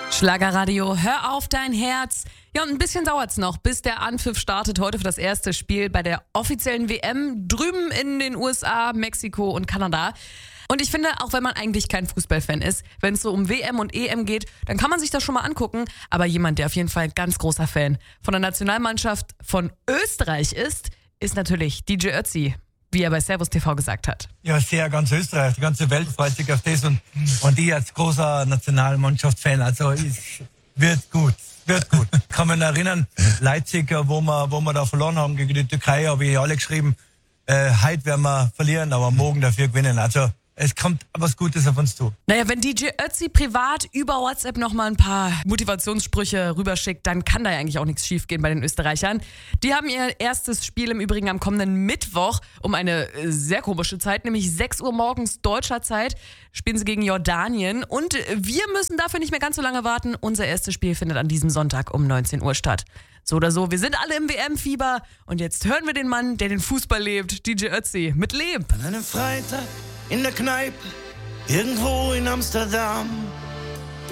Schlagerradio, hör auf dein Herz. Ja, und ein bisschen dauert's noch, bis der Anpfiff startet heute für das erste Spiel bei der offiziellen WM drüben in den USA, Mexiko und Kanada. Und ich finde, auch wenn man eigentlich kein Fußballfan ist, wenn es so um WM und EM geht, dann kann man sich das schon mal angucken. Aber jemand, der auf jeden Fall ein ganz großer Fan von der Nationalmannschaft von Österreich ist natürlich DJ Ötzi, wie er bei Servus TV gesagt hat. Ja, sehr, ganz Österreich, die ganze Welt freut sich auf das und ich als großer Nationalmannschaftsfan, also wird gut. Ich kann mich erinnern, Leipzig, wo wir da verloren haben gegen die Türkei, habe ich alle geschrieben, heute werden wir verlieren, aber morgen dafür gewinnen. Also es kommt was Gutes auf uns zu. Naja, wenn DJ Ötzi privat über WhatsApp nochmal ein paar Motivationssprüche rüberschickt, dann kann da ja eigentlich auch nichts schiefgehen bei den Österreichern. Die haben ihr erstes Spiel im Übrigen am kommenden Mittwoch um eine sehr komische Zeit, nämlich 6 Uhr morgens deutscher Zeit, spielen sie gegen Jordanien. Und wir müssen dafür nicht mehr ganz so lange warten. Unser erstes Spiel findet an diesem Sonntag um 19 Uhr statt. So oder so, wir sind alle im WM-Fieber und jetzt hören wir den Mann, der den Fußball lebt, DJ Ötzi, mit Leb. An einem Freitag in der Kneipe, irgendwo in Amsterdam,